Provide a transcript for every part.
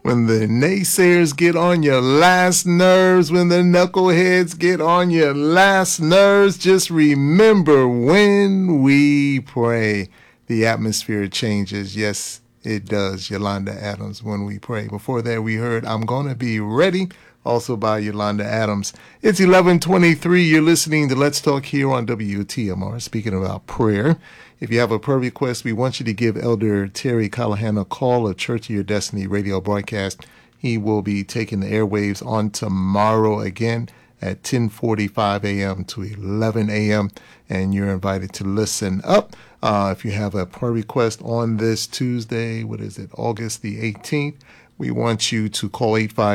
When the naysayers get on your last nerves, when the knuckleheads get on your last nerves, just remember when we pray, the atmosphere changes. Yes, it does. Yolanda Adams, When We Pray. Before that, we heard I'm Gonna Be Ready, also by Yolanda Adams. It's 11:23. You're listening to Let's Talk here on WTMR, speaking about prayer. If you have a prayer request, we want you to give Elder Terry Callahan a call, a Church of Your Destiny radio broadcast. He will be taking the airwaves on tomorrow again at 10:45 a.m. to 11 a.m., and you're invited to listen up. If you have a prayer request on this Tuesday, August the 18th, we want you to call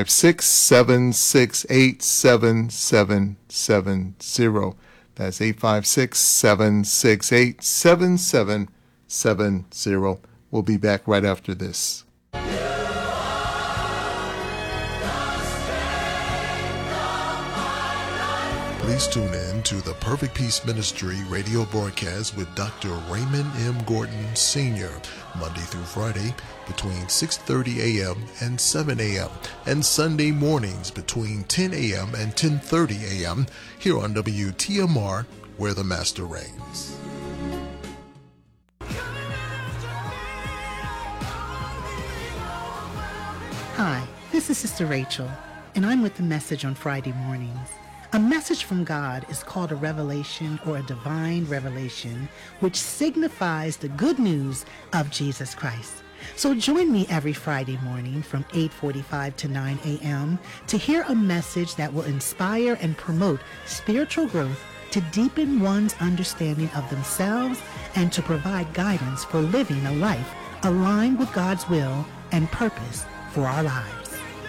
856-768-7770. That's 856-768-7770. We'll be back right after this. Please tune in to the Perfect Peace Ministry radio broadcast with Dr. Raymond M. Gordon Sr., Monday through Friday between 6:30 a.m. and 7 a.m. and Sunday mornings between 10 a.m. and 10:30 a.m. here on WTMR, where the Master reigns. Hi, this is Sister Rachel, and I'm with the Message on Friday mornings. A message from God is called a revelation or a divine revelation, which signifies the good news of Jesus Christ. So join me every Friday morning from 8:45 to 9 a.m. to hear a message that will inspire and promote spiritual growth, to deepen one's understanding of themselves, and to provide guidance for living a life aligned with God's will and purpose for our lives.